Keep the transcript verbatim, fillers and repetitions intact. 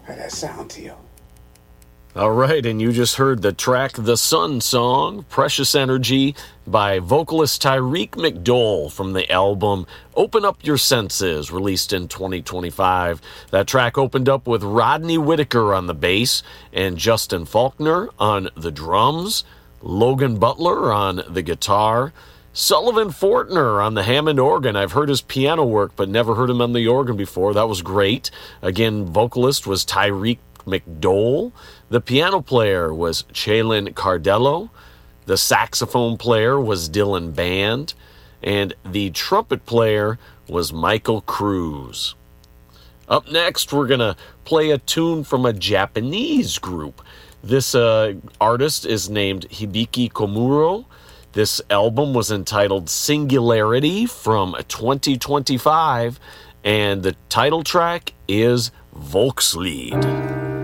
How that sound to you? All right, and you just heard the track The Sun Song, Precious Energy, by vocalist Tyreek McDowell from the album Open Up Your Senses, released in twenty twenty-five. That track opened up with Rodney Whitaker on the bass and Justin Faulkner on the drums, Logan Butler on the guitar, Sullivan Fortner on the Hammond organ. I've heard his piano work, but never heard him on the organ before. That was great. Again, vocalist was Tyreek McDowell. The piano player was Chalin Cardello. The saxophone player was Dylan Band. And the trumpet player was Michael Cruz. Up next, we're going to play a tune from a Japanese group. This uh, artist is named Hibiki Komuro. This album was entitled Singularity from twenty twenty-five. And the title track is Volkslied.